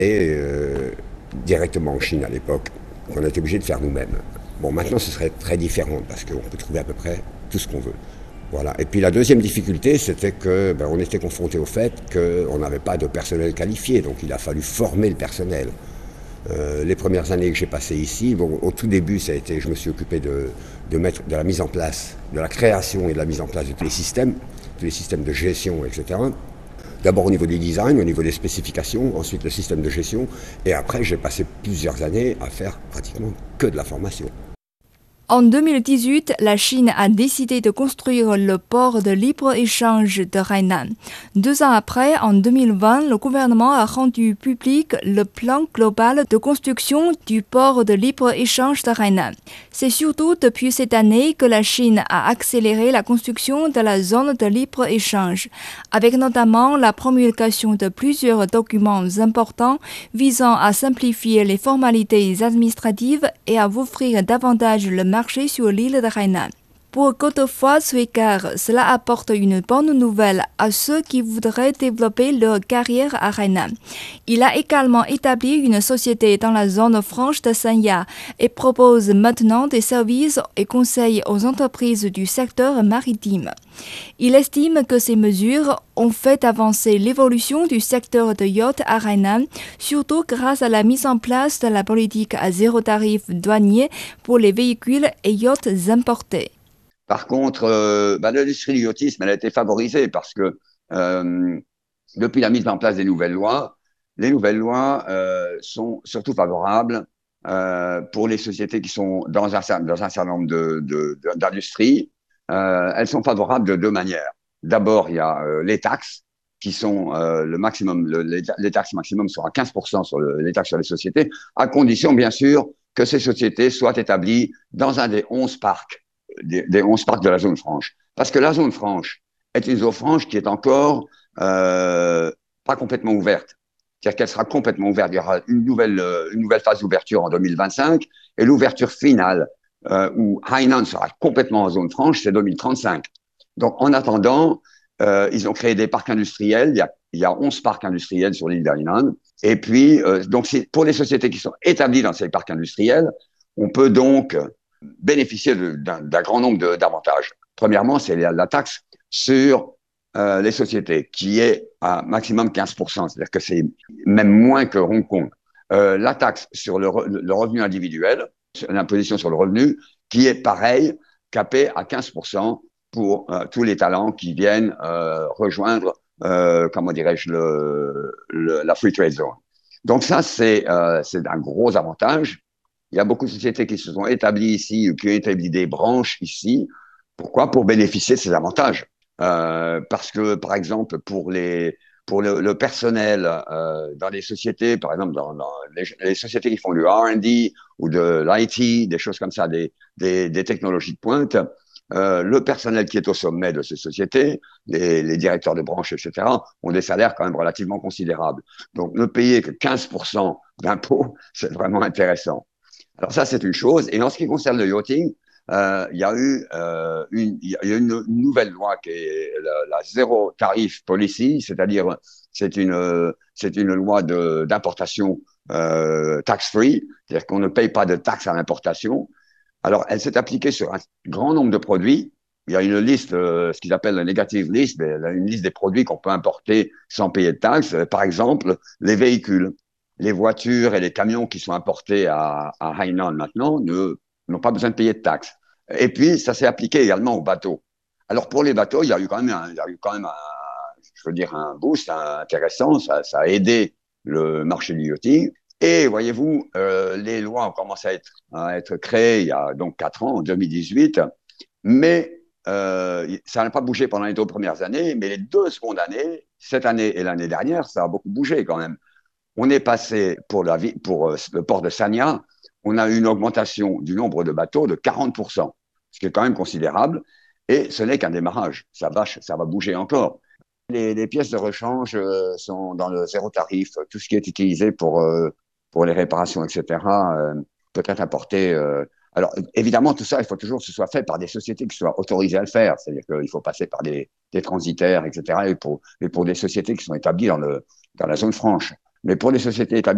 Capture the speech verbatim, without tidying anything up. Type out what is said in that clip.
et euh, directement en Chine à l'époque, qu'on a été obligé de faire nous-mêmes. Bon, maintenant ce serait très différent parce qu'on peut trouver à peu près tout ce qu'on veut. Voilà. Et puis la deuxième difficulté, c'était que ben, on était confronté au fait qu'on n'avait pas de personnel qualifié, donc il a fallu former le personnel. Euh, les premières années que j'ai passées ici, bon, au tout début, ça a été, je me suis occupé de, de mettre de la mise en place, de la création et de la mise en place de tous les systèmes, tous les systèmes de gestion, et cetera. D'abord au niveau du design, au niveau des spécifications, ensuite le système de gestion, et après j'ai passé plusieurs années à faire pratiquement que de la formation. En deux mille dix-huit, la Chine a décidé de construire le port de libre-échange de Hainan. Deux ans après, en deux mille vingt, le gouvernement a rendu public le plan global de construction du port de libre-échange de Hainan. C'est surtout depuis cette année que la Chine a accéléré la construction de la zone de libre-échange, avec notamment la promulgation de plusieurs documents importants visant à simplifier les formalités administratives et à offrir davantage le marché sur l'île de Hainan. Pour Godefroy Suiker, cela apporte une bonne nouvelle à ceux qui voudraient développer leur carrière à Hainan. Il a également établi une société dans la zone franche de Sanya et propose maintenant des services et conseils aux entreprises du secteur maritime. Il estime que ces mesures ont fait avancer l'évolution du secteur de yacht à Hainan, surtout grâce à la mise en place de la politique à zéro tarif douanier pour les véhicules et yachts importés. Par contre, euh, bah, l'industrie du yachtisme, elle a été favorisée parce que euh, depuis la mise en place des nouvelles lois, les nouvelles lois euh, sont surtout favorables euh, pour les sociétés qui sont dans un, dans un certain nombre de, de, de, d'industries. Euh, elles sont favorables de deux manières. D'abord, il y a euh, les taxes qui sont euh, le maximum, le, les, les taxes maximum sont à quinze pour cent sur le, les taxes sur les sociétés, à condition, bien sûr, que ces sociétés soient établies dans un des onze parcs Des, des onze parcs de la zone franche. Parce que la zone franche est une zone franche qui est encore euh, pas complètement ouverte. C'est-à-dire qu'elle sera complètement ouverte. Il y aura une nouvelle, une nouvelle phase d'ouverture en deux mille vingt-cinq et l'ouverture finale euh, où Hainan sera complètement en zone franche, c'est deux mille trente-cinq. Donc, en attendant, euh, ils ont créé des parcs industriels. Il y a, il y a onze parcs industriels sur l'île d'Hainan. Et puis, euh, donc, c'est pour les sociétés qui sont établies dans ces parcs industriels, on peut donc bénéficier d'un, d'un grand nombre d'avantages. Premièrement, c'est la, la taxe sur euh, les sociétés, qui est à maximum quinze pour cent, c'est-à-dire que c'est même moins que Hong Kong. Euh, la taxe sur le, re, le revenu individuel, l'imposition sur le revenu, qui est pareil, capée à quinze pour cent pour euh, tous les talents qui viennent euh, rejoindre, euh, comment dirais-je, le, le, la Free Trade Zone. Donc ça, c'est euh, un gros avantage. Il y a beaucoup de sociétés qui se sont établies ici ou qui ont établi des branches ici. Pourquoi? Pour bénéficier de ces avantages. Euh, parce que, par exemple, pour, les, pour le, le personnel euh, dans les sociétés, par exemple, dans, dans les, les sociétés qui font du R and D ou de l'I T, des choses comme ça, des, des, des technologies de pointe, euh, le personnel qui est au sommet de ces sociétés, les, les directeurs de branches, et cetera, ont des salaires quand même relativement considérables. Donc, ne payer que quinze pour cent d'impôts, c'est vraiment intéressant. Alors ça, c'est une chose. Et en ce qui concerne le yachting, euh, il y a eu euh, une, il y a une, une nouvelle loi qui est la, la zéro tarif policy, c'est-à-dire c'est une, c'est une loi d'importation euh, tax-free, c'est-à-dire qu'on ne paye pas de taxes à l'importation. Alors, elle s'est appliquée sur un grand nombre de produits. Il y a une liste, euh, ce qu'ils appellent la negative list, une liste des produits qu'on peut importer sans payer de taxes. Par exemple, les véhicules. Les voitures et les camions qui sont importés à, à Hainan maintenant n'ont pas besoin de payer de taxes. Et puis, ça s'est appliqué également aux bateaux. Alors, pour les bateaux, il y a eu quand même un, il y a eu quand même un, je veux dire, un boost intéressant. Ça, ça a aidé le marché du yachting. Et voyez-vous, euh, les lois ont commencé à être, à être créées il y a donc quatre ans, en deux mille dix-huit. Mais euh, ça n'a pas bougé pendant les deux premières années. Mais les deux secondes années, cette année et l'année dernière, ça a beaucoup bougé quand même. On est passé pour, la, pour le port de Sanya, on a eu une augmentation du nombre de bateaux de quarante pour cent, ce qui est quand même considérable. Et ce n'est qu'un démarrage. Ça va, ça va bouger encore. Les, les pièces de rechange euh, sont dans le zéro tarif. Tout ce qui est utilisé pour, euh, pour les réparations, et cetera, euh, peut être apporté. Euh, alors, évidemment, tout ça, il faut toujours que ce soit fait par des sociétés qui soient autorisées à le faire. C'est-à-dire qu'il faut passer par des, des transitaires, et cetera, et pour, et pour des sociétés qui sont établies dans, le, dans la zone franche. Mais pour les sociétés établies